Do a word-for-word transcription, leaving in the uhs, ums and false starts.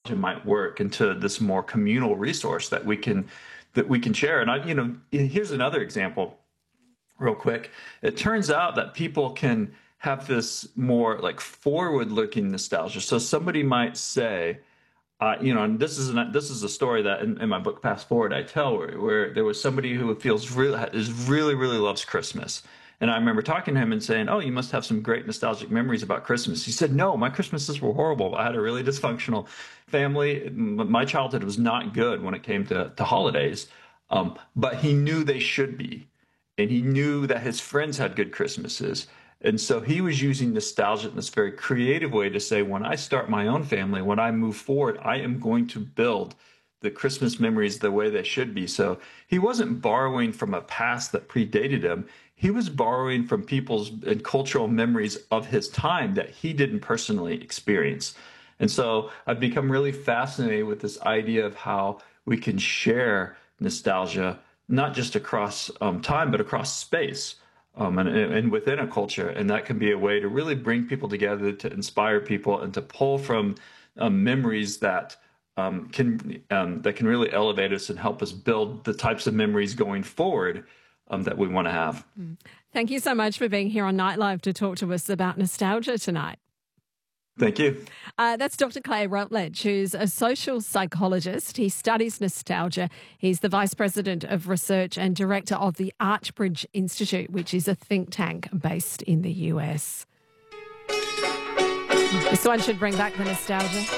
nostalgia might work into this more communal resource that we can that we can share. And I, you know, here's another example, real quick. It turns out that people can have this more like forward-looking nostalgia. So somebody might say, uh, you know, and this is an, this is a story that in, in my book Fast Forward I tell, where, where there was somebody who feels really is really really loves Christmas. And I remember talking to him and saying, "Oh, you must have some great nostalgic memories about Christmas." He said, "No, my Christmases were horrible. I had a really dysfunctional family. My childhood was not good when it came to, to holidays." Um, but he knew they should be. And he knew that his friends had good Christmases. And so he was using nostalgia in this very creative way to say, when I start my own family, when I move forward, I am going to build the Christmas memories the way they should be. So he wasn't borrowing from a past that predated him. He was borrowing from people's and cultural memories of his time that he didn't personally experience. And so I've become really fascinated with this idea of how we can share nostalgia, not just across um, time, but across space um, and, and within a culture. And that can be a way to really bring people together, to inspire people, and to pull from um, memories that um, can um, that can really elevate us and help us build the types of memories going forward um, that we want to have. Thank you so much for being here on Nightlife to talk to us about nostalgia tonight. Thank you. Uh, that's Doctor Clay Routledge, who's a social psychologist. He studies nostalgia. He's the Vice President of Research and Director of the Archbridge Institute, which is a think tank based in the U S. This one should bring back the nostalgia.